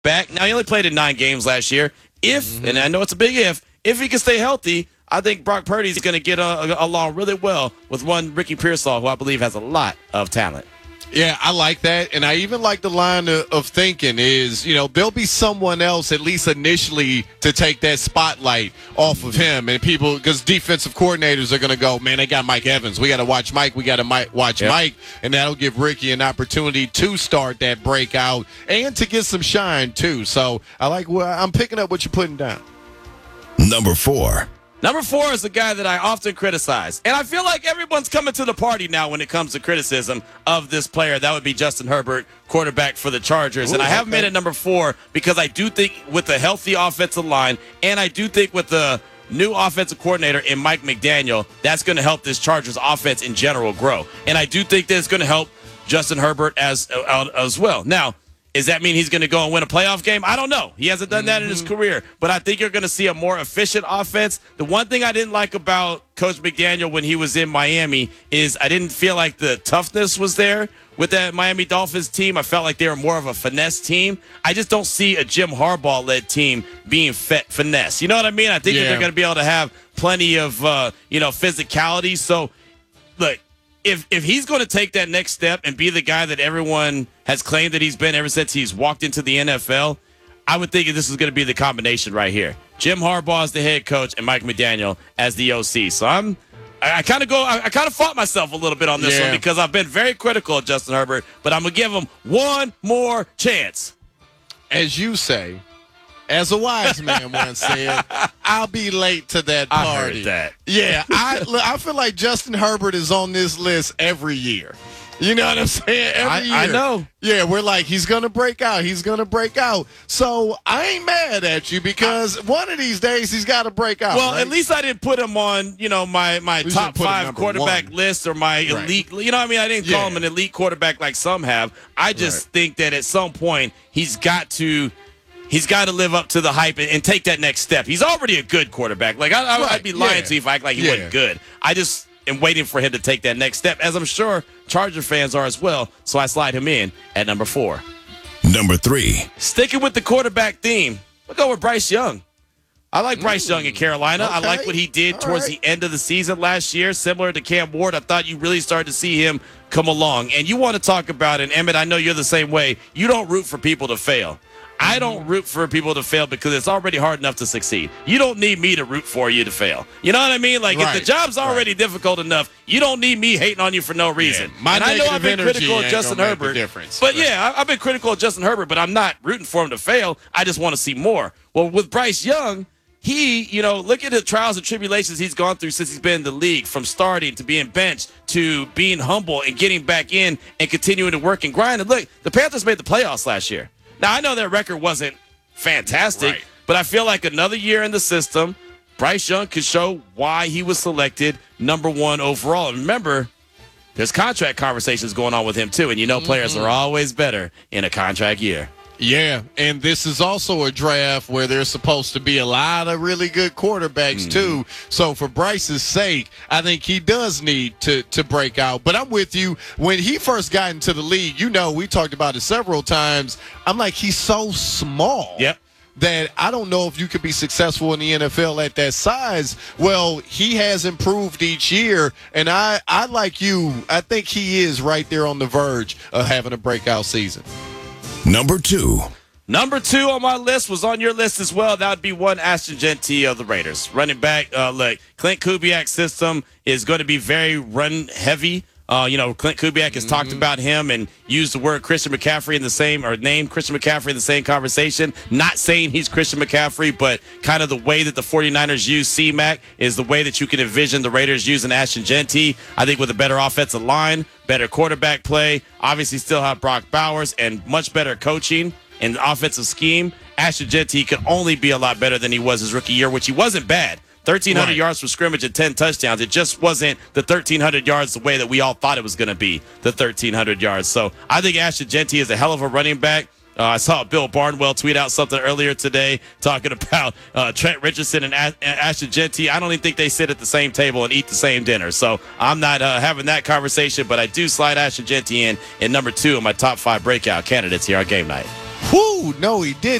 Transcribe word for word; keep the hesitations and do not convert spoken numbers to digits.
back. Now, he only played in nine games last year. If, mm-hmm. and I know it's a big if, if he can stay healthy, I think Brock Purdy is going to get uh, along really well with one Ricky Pearsall, who I believe has a lot of talent. Yeah, I like that. And I even like the line of, of thinking is, you know, there'll be someone else, at least initially, to take that spotlight off of him. And people, because defensive coordinators are going to go, man, they got Mike Evans. We got to watch Mike. We got to watch yep. Mike. And that'll give Ricky an opportunity to start that breakout and to get some shine, too. So I like, well, I'm picking up what you're putting down. Number four. Number four is a guy that I often criticize. And I feel like everyone's coming to the party now when it comes to criticism of this player. That would be Justin Herbert, quarterback for the Chargers. Ooh, and I have okay. made it number four because I do think with a healthy offensive line, and I do think with the new offensive coordinator in Mike McDaniel, that's going to help this Chargers offense in general grow. And I do think that it's going to help Justin Herbert as, uh, as well. Now, does that mean he's going to go and win a playoff game? I don't know. He hasn't done that mm-hmm. in his career. But I think you're going to see a more efficient offense. The one thing I didn't like about Coach McDaniel when he was in Miami is I didn't feel like the toughness was there with that Miami Dolphins team. I felt like they were more of a finesse team. I just don't see a Jim Harbaugh-led team being fe- finesse. You know what I mean? I think yeah. that they're going to be able to have plenty of, uh, you know, physicality. So, look. If if he's going to take that next step and be the guy that everyone has claimed that he's been ever since he's walked into the N F L, I would think this is going to be the combination right here. Jim Harbaugh as the head coach and Mike McDaniel as the O C. So I'm, I, I kind of go, I, I kind of fought myself a little bit on this yeah. one because I've been very critical of Justin Herbert, but I'm going to give him one more chance. As you say, as a wise man once said, I'll be late to that party. I heard that. Yeah, I I feel like Justin Herbert is on this list every year. You know what I'm saying? Every I, year. I know. Yeah, we're like, he's going to break out. He's going to break out. So I ain't mad at you because one of these days he's got to break out. Well, right? at least I didn't put him on, you know, my, my top five quarterback one. list or my right. elite. You know what I mean? I didn't call yeah. him an elite quarterback like some have. I just right. think that at some point he's got to – He's got to live up to the hype and, and take that next step. He's already a good quarterback. Like I, I, right. I'd be lying yeah. to you if I act like he yeah. wasn't good. I just am waiting for him to take that next step, as I'm sure Charger fans are as well. So I slide him in at number four. Number three. Sticking with the quarterback theme, we'll go with Bryce Young. I like Bryce Young in Carolina. Okay. I like what he did All towards right. the end of the season last year, similar to Cam Ward. I thought you really started to see him come along. And you want to talk about it, Emmett, I know you're the same way. You don't root for people to fail. I don't root for people to fail because it's already hard enough to succeed. You don't need me to root for you to fail. You know what I mean? Like, right. if the job's already right. difficult enough, you don't need me hating on you for no reason. Yeah. My and I know I've been critical of Justin Herbert. But, right. yeah, I've been critical of Justin Herbert, but I'm not rooting for him to fail. I just want to see more. Well, with Bryce Young, he, you know, look at the trials and tribulations he's gone through since he's been in the league, from starting to being benched to being humble and getting back in and continuing to work and grind. And look, the Panthers made the playoffs last year. Now, I know their record wasn't fantastic, right. but I feel like another year in the system, Bryce Young could show why he was selected number one overall. And remember, there's contract conversations going on with him too, and you know mm-hmm. players are always better in a contract year. Yeah, and this is also a draft where there's supposed to be a lot of really good quarterbacks, mm-hmm. too. So for Bryce's sake, I think he does need to, to break out. But I'm with you. When he first got into the league, you know, we talked about it several times. I'm like, he's so small. Yep. That I don't know if you could be successful in the N F L at that size. Well, he has improved each year, and I, I like you, I think he is right there on the verge of having a breakout season. Number two. Number two on my list was on your list as well. That would be one Ashton Jeanty of the Raiders. Running back, uh, look, Clint Kubiak's system is going to be very run-heavy. Uh, you know, Clint Kubiak has mm-hmm. talked about him and used the word Christian McCaffrey in the same, or named Christian McCaffrey in the same conversation. Not saying he's Christian McCaffrey, but kind of the way that the 49ers use C-Mac is the way that you can envision the Raiders using Ashton Jeanty. I think with a better offensive line, better quarterback play, obviously still have Brock Bowers, and much better coaching and offensive scheme, Ashton Jeanty could only be a lot better than he was his rookie year, which he wasn't bad. thirteen hundred right. yards from scrimmage and ten touchdowns. It just wasn't the thirteen hundred yards the way that we all thought it was going to be, the thirteen hundred yards. So I think Ashton Jeanty is a hell of a running back. Uh, I saw Bill Barnwell tweet out something earlier today talking about uh, Trent Richardson and Ash- Ashton Jeanty. I don't even think they sit at the same table and eat the same dinner. So I'm not uh, having that conversation, but I do slide Ashton Jeanty in in number two of my top five breakout candidates here on Game Night. Whoo, no, he did.